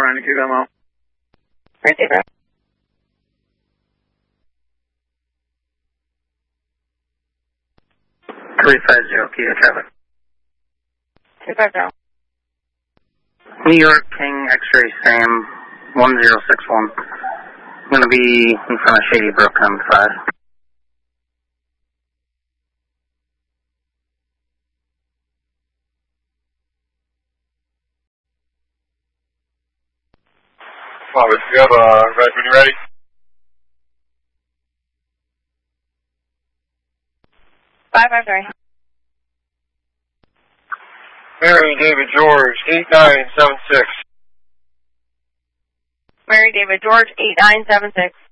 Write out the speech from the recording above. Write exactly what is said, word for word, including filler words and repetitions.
four ninety-two demo. Right there. three five zero, Key to traffic. two five zero. New York, King, X-ray, Sam, one zero six one. I'm going to be in front of Shady Brook on five. Robert, you have a red when you're ready? five five three. Mary David George, eight nine seven six. Mary David George, eight nine seven six.